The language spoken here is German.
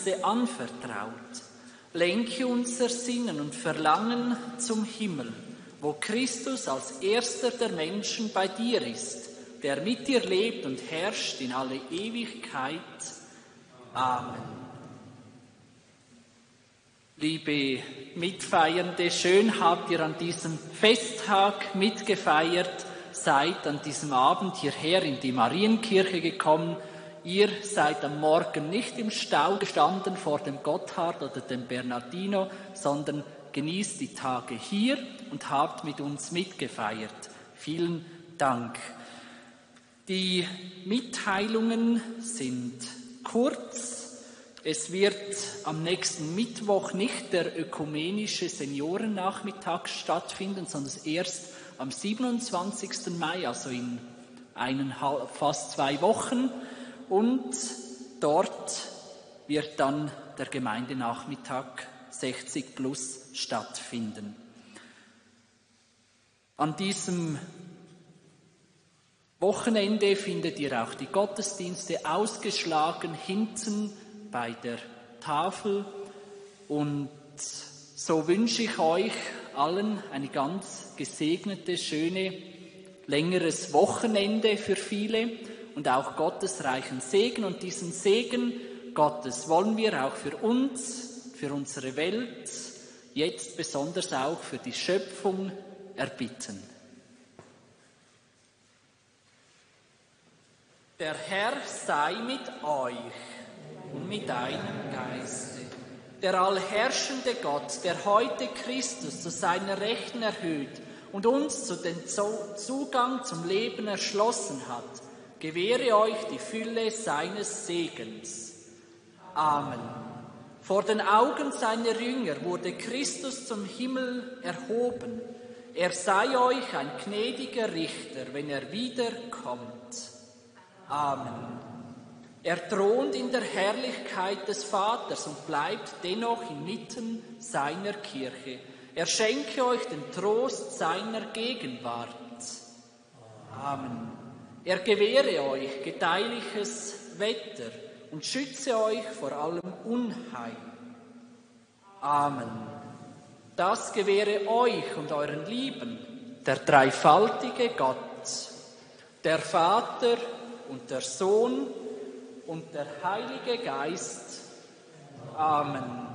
Dienste anvertraut. Lenke unser Sinnen und Verlangen zum Himmel, wo Christus als erster der Menschen bei dir ist, der mit dir lebt und herrscht in alle Ewigkeit. Amen. Liebe Mitfeiernde, schön habt ihr an diesem Festtag mitgefeiert, seid an diesem Abend hierher in die Marienkirche gekommen. Ihr seid am Morgen nicht im Stau gestanden vor dem Gotthard oder dem Bernardino, sondern genießt die Tage hier und habt mit uns mitgefeiert. Vielen Dank. Die Mitteilungen sind kurz. Es wird am nächsten Mittwoch nicht der ökumenische Seniorennachmittag stattfinden, sondern erst am 27. Mai, also in fast 2 Wochen. Und dort wird dann der Gemeindenachmittag 60 plus stattfinden. An diesem Wochenende findet ihr auch die Gottesdienste ausgeschlagen hinten bei der Tafel. Und so wünsche ich euch allen eine ganz gesegnete, schöne, längeres Wochenende für viele und auch Gottes reichen Segen. Und diesen Segen Gottes wollen wir auch für uns, für unsere Welt, jetzt besonders auch für die Schöpfung erbitten. Der Herr sei mit euch und mit deinem Geiste. Der allherrschende Gott, der heute Christus zu seiner Rechten erhöht und uns zu den Zugang zum Leben erschlossen hat, gewähre euch die Fülle seines Segens. Amen. Vor den Augen seiner Jünger wurde Christus zum Himmel erhoben. Er sei euch ein gnädiger Richter, wenn er wiederkommt. Amen. Er thront in der Herrlichkeit des Vaters und bleibt dennoch inmitten seiner Kirche. Er schenke euch den Trost seiner Gegenwart. Amen. Er gewähre euch gedeihliches Wetter und schütze euch vor allem Unheil. Amen. Das gewähre euch und euren Lieben der dreifaltige Gott, der Vater und der Sohn und der Heilige Geist. Amen.